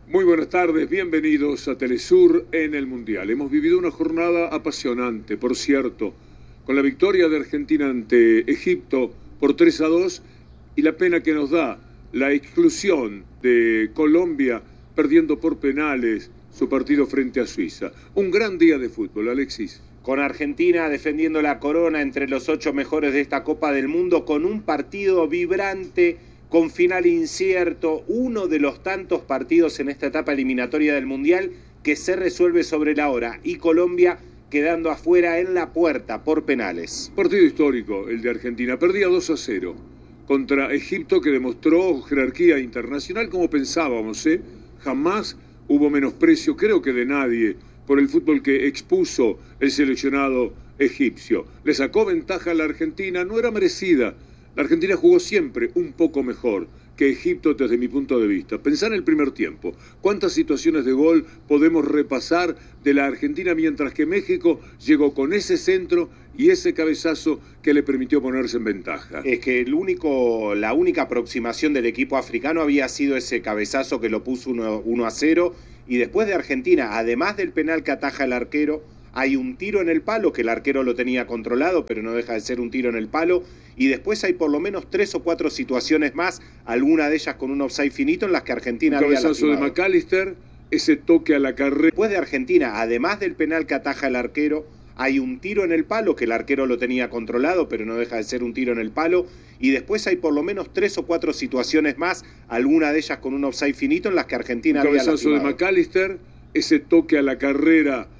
Muy buenas tardes, bienvenidos a Telesur en el Mundial. Hemos vivido una jornada apasionante, por cierto, con la victoria de Argentina ante Egipto por 3-2 y la pena que nos da la exclusión de Colombia perdiendo por penales su partido frente a Suiza. Un gran día de fútbol, Alexis. Con Argentina defendiendo la corona entre los 8 mejores de esta Copa del Mundo, con un partido vibrante, con final incierto, uno de los tantos partidos en esta etapa eliminatoria del Mundial que se resuelve sobre la hora, y Colombia quedando afuera en la puerta por penales. Partido histórico el de Argentina, perdía 2-0 contra Egipto, que demostró jerarquía internacional como pensábamos, Jamás hubo menosprecio, creo que de nadie, por el fútbol que expuso el seleccionado egipcio. Le sacó ventaja a la Argentina, no era merecida. La Argentina jugó siempre un poco mejor que Egipto desde mi punto de vista. Pensá en el primer tiempo. ¿Cuántas situaciones de gol podemos repasar de la Argentina mientras que México llegó con ese centro y ese cabezazo que le permitió ponerse en ventaja? Es que la única aproximación del equipo africano había sido ese cabezazo que lo puso 1-0, y después de Argentina, además del penal que ataja el arquero, hay un tiro en el palo, que el arquero lo tenía controlado, pero no deja de ser un tiro en el palo, y después hay por lo menos 3 o 4 situaciones más, alguna de ellas con un offside finito, en las que Argentina había lastimado. Un cabezazo de McAllister, ese toque a la carrera. Después de Argentina, además del penal que ataja el arquero, hay un tiro en el palo, que el arquero lo tenía controlado, pero no deja de ser un tiro en el palo, y después hay por lo menos 3 o 4 situaciones más, alguna de ellas con un offside finito, en las que Argentina había lastimado. Un cabezazo de McAllister, ese toque a la carrera